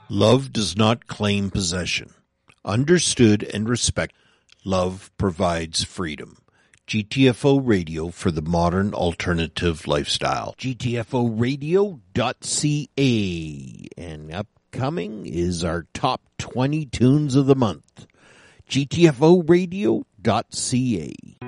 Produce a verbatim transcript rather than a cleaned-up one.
Love does not claim possession. Understood and respected, love provides freedom. G T F O Radio for the modern alternative lifestyle. G T F O radio dot C A. And upcoming is our top twenty tunes of the month. G T F O radio dot C A.